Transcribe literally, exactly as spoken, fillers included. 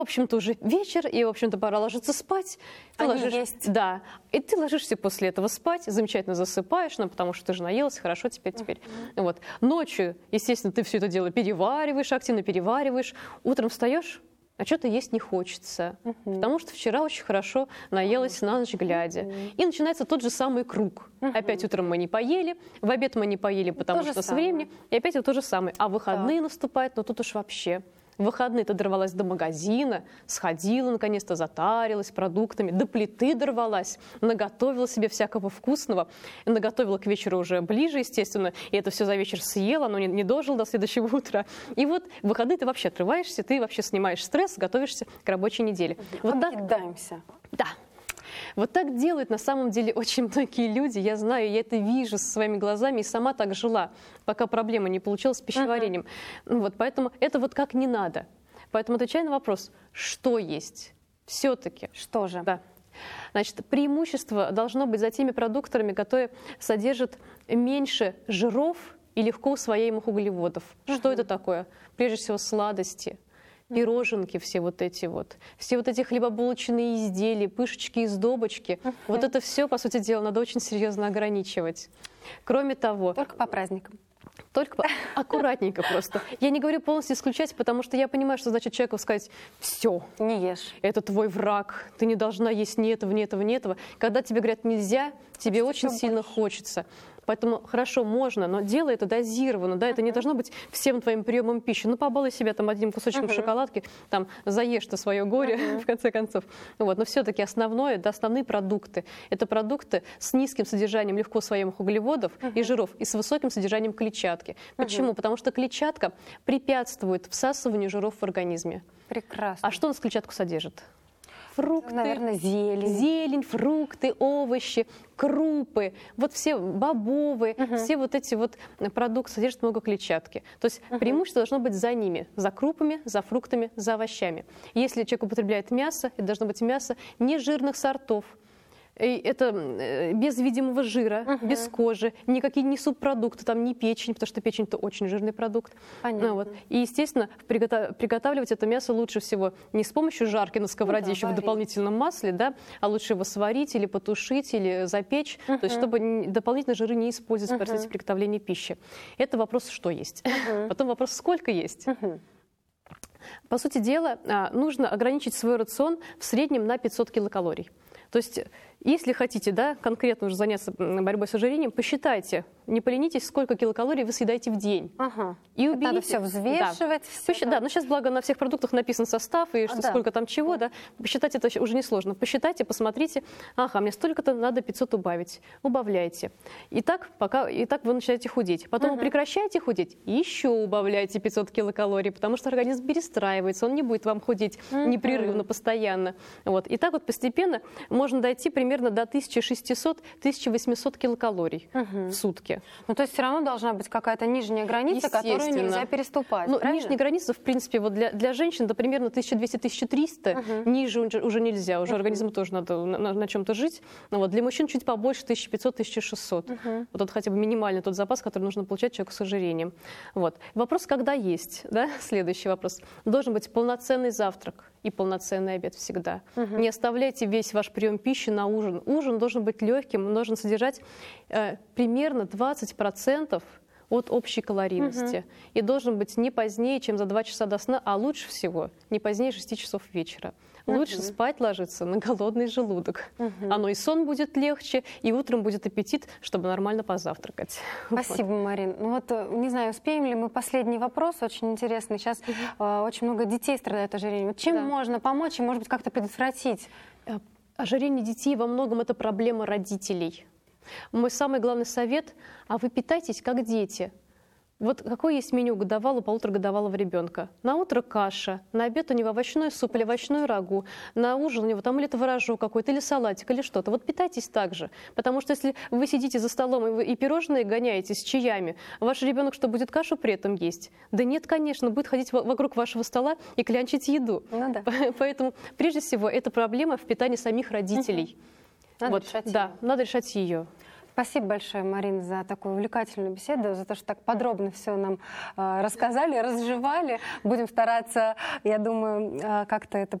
В общем-то, уже вечер, и, в общем-то, пора ложиться спать. Ты Они ложишь... есть. Да. И ты ложишься после этого спать, замечательно засыпаешь, ну, потому что ты же наелась, хорошо теперь, теперь. Uh-huh. Вот. Ночью, естественно, ты все это дело перевариваешь, активно перевариваешь. Утром встаешь, а что-то есть не хочется, uh-huh. потому что вчера очень хорошо наелась uh-huh. на ночь глядя. Uh-huh. И начинается тот же самый круг. Uh-huh. Опять утром мы не поели, в обед мы не поели, потому то что с временем, и опять вот то же самое. А выходные так. наступают, но тут уж вообще... В выходные ты дорвалась до магазина, сходила, наконец-то затарилась продуктами, до плиты дорвалась, наготовила себе всякого вкусного, наготовила к вечеру уже ближе, естественно, и это все за вечер съела, но не, не дожил до следующего утра. И вот в выходные ты вообще отрываешься, ты вообще снимаешь стресс, готовишься к рабочей неделе. Вот так. Объедаемся. Да. Вот так делают на самом деле очень многие люди. Я знаю, я это вижу со своими глазами и сама так жила, пока проблема не получилась с пищеварением. Uh-huh. Вот, поэтому это вот как не надо. Поэтому отвечая на вопрос, что есть, все-таки. Что же? Да. Значит, преимущество должно быть за теми продуктами, которые содержат меньше жиров и легко усвояемых углеводов. Uh-huh. Что это такое? Прежде всего сладости. Пироженки все вот эти вот, все вот эти хлебобулочные изделия, пышечки из добочки. Uh-huh. Вот это все, по сути дела, надо очень серьезно ограничивать. Кроме того... Только по праздникам. Только по... аккуратненько просто. Я не говорю полностью исключать, потому что я понимаю, что значит человеку сказать «все, не ешь, это твой враг, ты не должна есть ни этого, ни этого, ни этого». Когда тебе говорят «нельзя», тебе очень сильно хочется. Поэтому хорошо, можно, но делай это дозированно, да, это uh-huh. не должно быть всем твоим приемом пищи. Ну, побалуй себя там одним кусочком uh-huh. шоколадки, там, заешь ты свое горе, uh-huh. в конце концов. Вот, но все-таки основное, да, основные продукты, это продукты с низким содержанием легко усвояемых углеводов uh-huh. и жиров, и с высоким содержанием клетчатки. Почему? Uh-huh. Потому что клетчатка препятствует всасыванию жиров в организме. Прекрасно. А что у нас клетчатку содержит? Фрукты, наверное, зелень. Зелень, фрукты, овощи, крупы, вот все бобовые, uh-huh. все вот эти вот продукты содержат много клетчатки. То есть uh-huh. преимущество должно быть за ними, за крупами, за фруктами, за овощами. Если человек употребляет мясо, это должно быть мясо нежирных сортов. И это без видимого жира, uh-huh. без кожи, никакие не субпродукты, там не печень, потому что печень – это очень жирный продукт. Ну, вот. И, естественно, приготов... приготавливать это мясо лучше всего не с помощью жарки на сковороде, ну, да, еще варить. В дополнительном масле, да, а лучше его сварить или потушить, или запечь, uh-huh. то есть чтобы дополнительно жиры не использовать uh-huh. в процессе приготовления пищи. Это вопрос, что есть. Uh-huh. Потом вопрос, сколько есть. Uh-huh. По сути дела, нужно ограничить свой рацион в среднем на пятьсот килокалорий. То есть, если хотите, да, конкретно уже заняться борьбой с ожирением, посчитайте, не поленитесь, сколько килокалорий вы съедаете в день. Ага. И уберите. Надо все взвешивать. Да. Все, Посчит... да. да, но сейчас, благо, на всех продуктах написан состав, и что, а, сколько да. там чего, да. Посчитать это уже несложно. Посчитайте, посмотрите, ага, мне столько-то надо пятьсот убавить. Убавляйте. И так, пока... и так вы начинаете худеть. Потом угу. вы прекращаете худеть, и еще убавляйте пятьсот килокалорий, потому что организм перестраивается, он не будет вам худеть угу. непрерывно, постоянно. Вот. И так вот постепенно можно дойти примерно до тысяча шестьсот — тысяча восемьсот килокалорий угу. в сутки. Ну, то есть все равно должна быть какая-то нижняя граница, которую нельзя переступать. Ну, нижняя граница, в принципе, вот для, для женщин, да, примерно тысяча двести — тысяча триста, угу. ниже уже, уже нельзя, уже угу. организму тоже надо на, на, на чем-то жить. Ну, вот, для мужчин чуть побольше, тысяча пятьсот — тысяча шестьсот. Угу. Вот это хотя бы минимальный тот запас, который нужно получать человеку с ожирением. Вот. Вопрос, когда есть, да? Следующий вопрос. Должен быть полноценный завтрак и полноценный обед всегда. Угу. Не оставляйте весь ваш прием пищи на ужин. Ужин должен быть легким, он должен содержать э, примерно двадцать процентов от общей калорийности. Угу. И должен быть не позднее, чем за два часа до сна, а лучше всего не позднее шести часов вечера. Угу. Лучше спать ложиться на голодный желудок. Угу. Оно и сон будет легче, и утром будет аппетит, чтобы нормально позавтракать. Спасибо, вот. Марин. Ну вот, не знаю, успеем ли мы последний вопрос, очень интересный. Сейчас угу. э, очень много детей страдают ожирением. Вот чем да. можно помочь и, может быть, как-то предотвратить? Ожирение детей во многом это проблема родителей. Мой самый главный совет – а вы питайтесь как дети. Вот какое есть меню годовалого, полуторагодовалого ребенка? На утро каша, на обед у него овощной суп или овощной рагу, на ужин у него там или творожок какой-то, или салатик, или что-то. Вот питайтесь так же. Потому что если вы сидите за столом и, вы, и пирожные гоняете с чаями, ваш ребенок что, будет кашу при этом есть? Да нет, конечно, будет ходить вокруг вашего стола и клянчить еду. Ну, да. Поэтому, прежде всего, это проблема в питании самих родителей. Надо вот, решать да, ее. надо решать ее. Спасибо большое, Марина, за такую увлекательную беседу, за то, что так подробно все нам э, рассказали, разжевали. Будем стараться, я думаю, э, как-то это